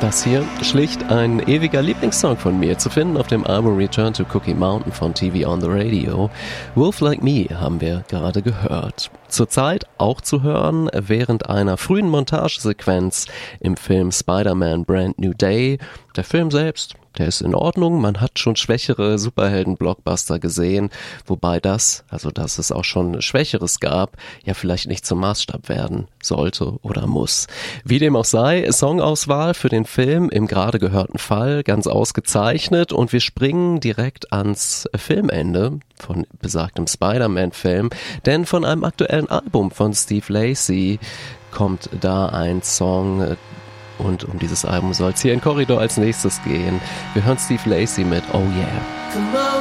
Das hier schlicht ein ewiger Lieblingssong von mir, zu finden auf dem Album Return to Cookie Mountain von TV on the Radio. Wolf Like Me haben wir gerade gehört. Zurzeit auch zu hören während einer frühen Montagesequenz im Film Spider-Man Brand New Day. Der Film selbst, der ist in Ordnung, man hat schon schwächere Superhelden-Blockbuster gesehen, wobei dass es auch schon Schwächeres gab, ja vielleicht nicht zum Maßstab werden sollte oder muss. Wie dem auch sei, Songauswahl für den Film im gerade gehörten Fall ganz ausgezeichnet und wir springen direkt ans Filmende von besagtem Spider-Man-Film, denn von einem aktuellen Album von Steve Lacy kommt da ein Song. Und um dieses Album soll es hier in Korridor als nächstes gehen. Wir hören Steve Lacy mit Oh Yeah.